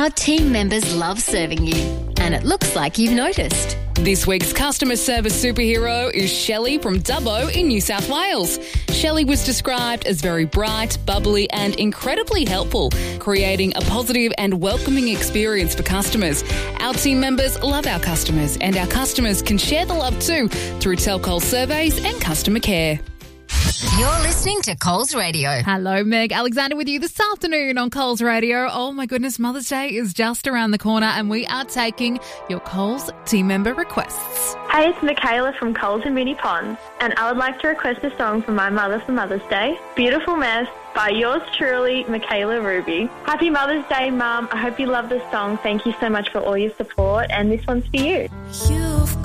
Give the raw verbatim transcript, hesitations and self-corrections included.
Our team members love serving you, and it looks like you've noticed. This week's customer service superhero is Shelley from Dubbo in New South Wales. Shelley was described as very bright, bubbly and incredibly helpful, creating a positive and welcoming experience for customers. Our team members love our customers, and our customers can share the love too through Telcol surveys and customer care. You're listening to Coles Radio. Hello, Meg Alexander with you this afternoon on Coles Radio. Oh my goodness, Mother's Day is just around the corner and we are taking your Coles team member requests. Hey, it's Michaela from Coles and Moonee Ponds, and I would like to request a song for my mother for Mother's Day, Beautiful Mess by yours truly, Michaela Ruby. Happy Mother's Day, Mum. I hope you love this song. Thank you so much for all your support, and this one's for you. You've